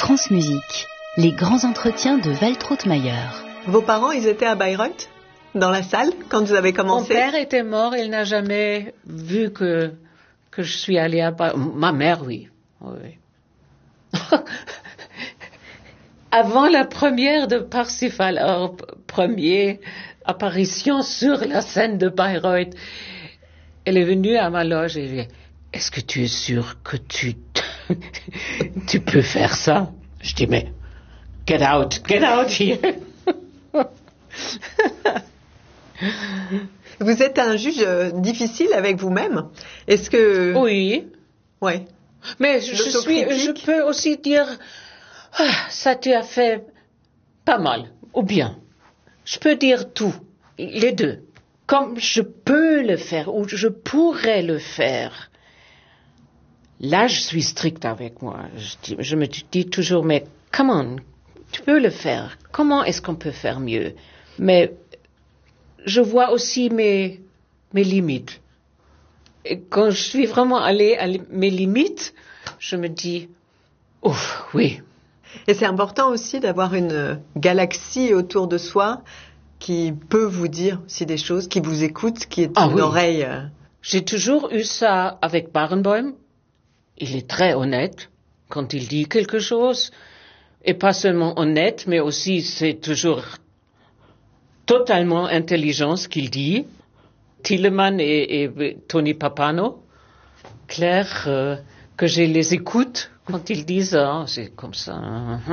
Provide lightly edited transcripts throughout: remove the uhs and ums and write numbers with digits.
France Musique, les grands entretiens de Waltraud Mayer. Vos parents, ils étaient à Bayreuth, dans la salle, quand vous avez commencé? Mon père était mort, il n'a jamais vu que je suis allée à Bayreuth. Ma mère, oui. Avant la première de Parsifal, alors, première apparition sur la scène de Bayreuth, elle est venue à ma loge et dit, est-ce que tu es sûr que tu peux faire ça? Je dis, mais get out here. Vous êtes un juge difficile avec vous-même. Est-ce que... Oui. Ouais. Mais je peux aussi dire, ça tu as fait pas mal, ou bien. Je peux dire tout, les deux. Comme je peux le faire, ou je pourrais le faire. Là, je suis stricte avec moi. Je me dis toujours, mais come on, tu peux le faire. Comment est-ce qu'on peut faire mieux? Mais je vois aussi mes limites. Et quand je suis vraiment allée à mes limites, je me dis, ouf, oui. Et c'est important aussi d'avoir une galaxie autour de soi qui peut vous dire si des choses, qui vous écoute, qui est une oreille. J'ai toujours eu ça avec Barenboim. Il est très honnête quand il dit quelque chose. Et pas seulement honnête, mais aussi c'est toujours totalement intelligent ce qu'il dit. Tillemann et Tony Pappano, clair que je les écoute quand ils disent c'est comme ça.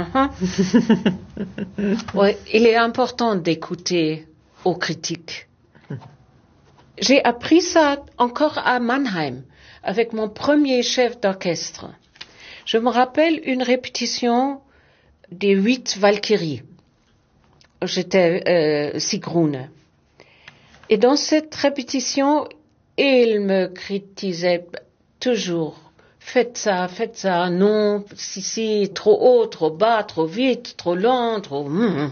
Ouais, il est important d'écouter aux critiques. J'ai appris ça encore à Mannheim avec mon premier chef d'orchestre. Je me rappelle une répétition des 8 Valkyries. J'étais Sigrun. Et dans cette répétition, il me critisait toujours. Faites ça, non, si, trop haut, trop bas, trop vite, trop lent, trop...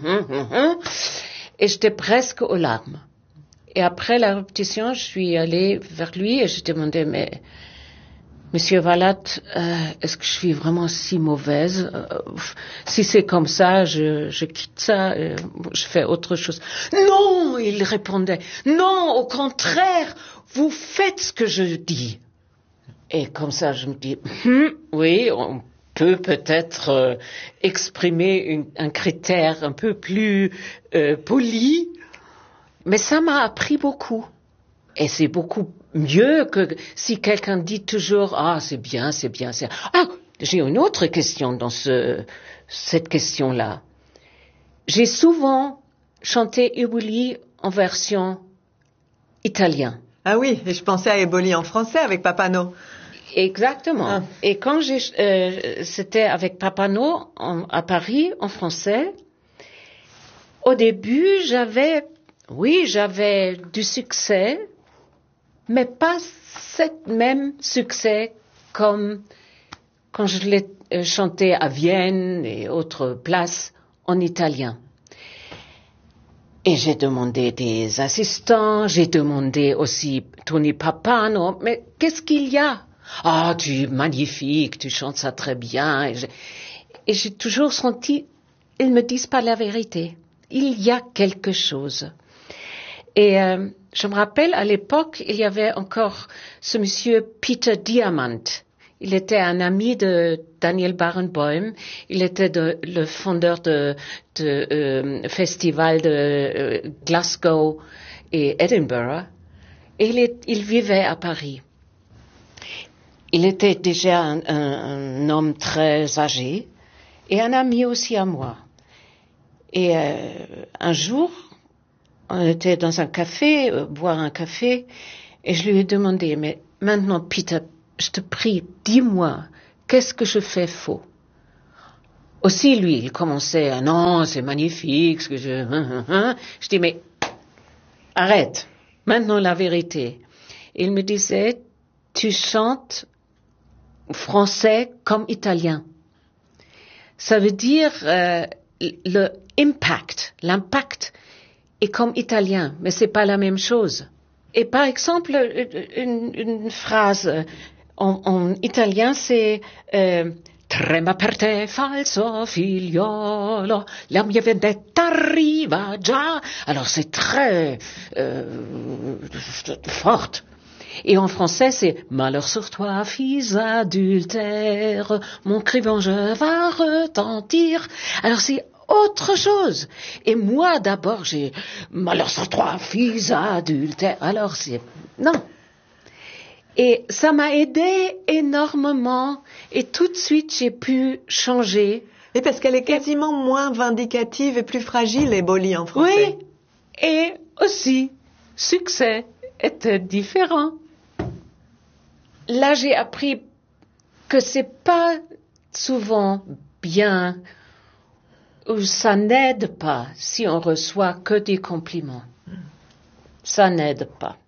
Et j'étais presque aux larmes. Et après la répétition, je suis allée vers lui et je demandais, mais, Monsieur Vallat, est-ce que je suis vraiment si mauvaise? Si c'est comme ça, je quitte ça, je fais autre chose. Non, il répondait, non, au contraire, vous faites ce que je dis. Et comme ça, je me dis, oui, on peut peut-être exprimer un critère un peu plus poli, mais ça m'a appris beaucoup. Et c'est beaucoup mieux que si quelqu'un dit toujours, c'est bien. J'ai une autre question dans cette question-là. J'ai souvent chanté Eboli en version italienne. Ah oui, et je pensais à Eboli en français avec Pappano. Exactement. Et quand c'était avec Pappano à Paris en français, au début j'avais du succès, mais pas cet même succès comme quand je l'ai chanté à Vienne et autres places en italien. Et j'ai demandé des assistants, j'ai demandé aussi Tony Pappano, mais qu'est-ce qu'il y a? Tu es magnifique, tu chantes ça très bien. Et j'ai toujours senti, ils me disent pas la vérité. Il y a quelque chose. Et je me rappelle, à l'époque, il y avait encore ce monsieur Peter Diamant. Il était un ami de Daniel Barenboim. Il était le fondeur de festival de Glasgow et Edinburgh. Et il vivait à Paris. Il était déjà un homme très âgé et un ami aussi à moi. Et un jour, on était dans un café, boire un café, et je lui ai demandé, mais maintenant, Peter, je te prie, dis-moi, qu'est-ce que je fais faux? Aussi, lui, il commençait, non, c'est magnifique, ce que Je dis, mais arrête, maintenant la vérité. Il me disait, tu chantes français comme italien. Ça veut dire l'impact est comme italien, mais c'est pas la même chose. Et par exemple, une phrase en italien, c'est trema per te falso figliolo, la mia vendetta arriva già. Alors c'est très fort. Et en français, c'est « Malheur sur toi, fils adultère, mon cri vengeur va retentir ». Alors c'est autre chose. Et moi, d'abord, j'ai « Malheur sur toi, fils adultère ». Alors c'est... Non. Et ça m'a aidé énormément. Et tout de suite, j'ai pu changer. Et parce qu'elle est quasiment moins vindicative et plus fragile, Éboli, en français. Oui. Et aussi, succès était différent. Là, j'ai appris que c'est pas souvent bien ou ça n'aide pas si on reçoit que des compliments. Ça n'aide pas.